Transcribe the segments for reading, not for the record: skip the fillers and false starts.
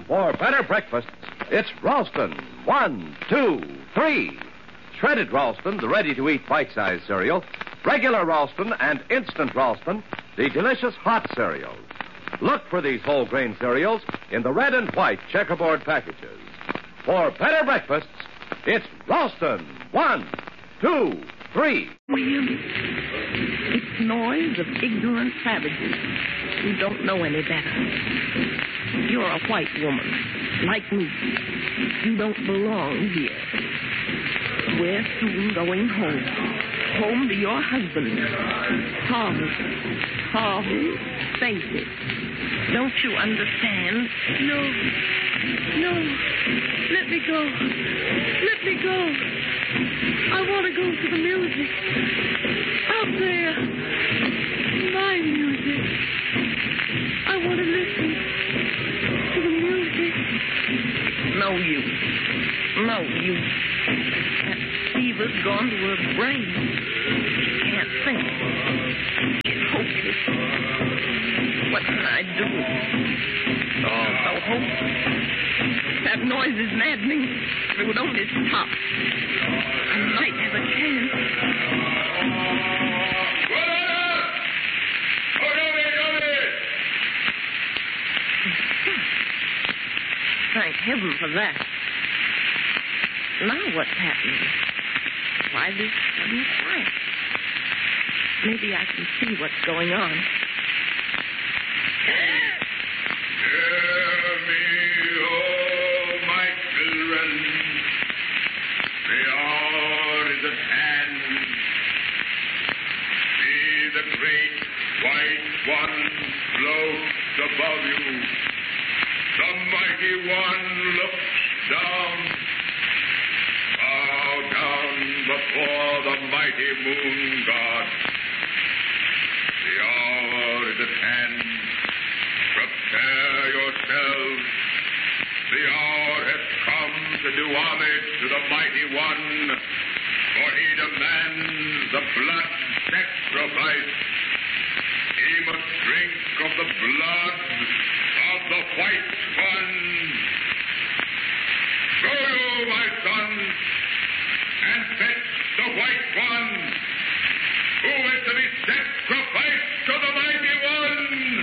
For better breakfasts, it's Ralston. 1, 2, 3. Shredded Ralston, the ready-to-eat bite-sized cereal. Regular Ralston and instant Ralston, the delicious hot cereal. Look for these whole grain cereals in the red and white checkerboard packages. For better breakfasts, it's Ralston. 1, 2, 3. William, it's noise of ignorant savages who don't know any better. You're a white woman, like me. You don't belong here. We're soon going home. Home to your husband. Harvey, face it. Don't you understand? No. Let me go. Let me go. I want to go to the music. Out there. My music. I want to listen to the music. No use. That fever's gone to her brain. She can't think. She's hopeless. What can I do? Oh, so hopeless. That noise is maddening. If it would only stop, I might have a chance. Thank heaven for that. Now what's happening? Why this sudden quiet? Maybe I can see what's going on. Hear me, oh my children. The hour is at hand. See the great white one floats above you. The mighty one looks down. Bow down before the mighty moon god. The hour is at hand. Prepare yourselves. The hour has come to do homage to the mighty one, for he demands the blood sacrifice. He must drink of the blood of the white one. Go you, my sons, and fetch the white one, who is to be sacrificed to the mighty one.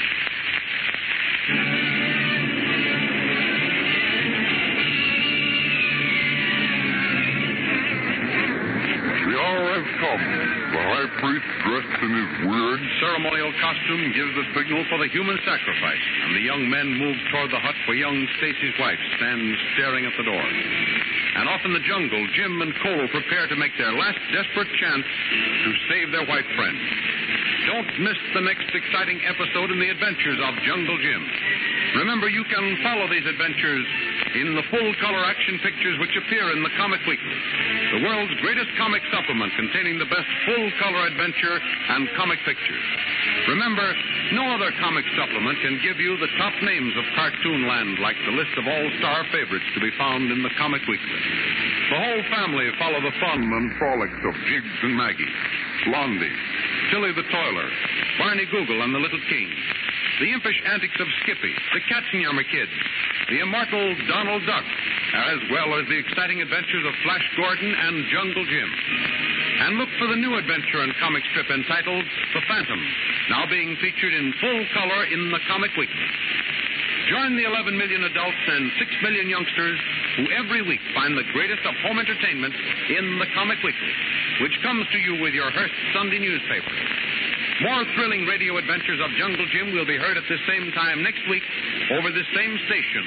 The hour has come. The high priest, dressed in his weird ceremonial costume, gives the signal for the human sacrifice, and the young men move toward the hut where young Stacy's wife stands staring at the door. And off in the jungle, Jim and Cole prepare to make their last desperate chance to save their white friend. Don't miss the next exciting episode in the adventures of Jungle Jim. Remember, you can follow these adventures in the full-color action pictures which appear in the Comic Weekly, the world's greatest comic supplement containing the best full-color adventure and comic pictures. Remember, no other comic supplement can give you the top names of Cartoonland like the list of all-star favorites to be found in the Comic Weekly. The whole family follow the fun and frolics of Jiggs and Maggie, Blondie, Tilly the Toiler, Barney Google and the Little King, the impish antics of Skippy, the Katzenjammer Kids, the immortal Donald Duck, as well as the exciting adventures of Flash Gordon and Jungle Jim. And look for the new adventure and comic strip entitled The Phantom, now being featured in full color in the Comic Weekly. Join the 11 million adults and 6 million youngsters who every week find the greatest of home entertainment in the Comic Weekly, which comes to you with your Hearst Sunday newspaper. More thrilling radio adventures of Jungle Jim will be heard at this same time next week over this same station.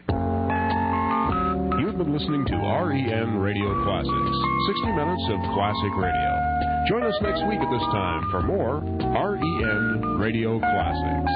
You've been listening to REN Radio Classics, 60 minutes of classic radio. Join us next week at this time for more REN Radio Classics.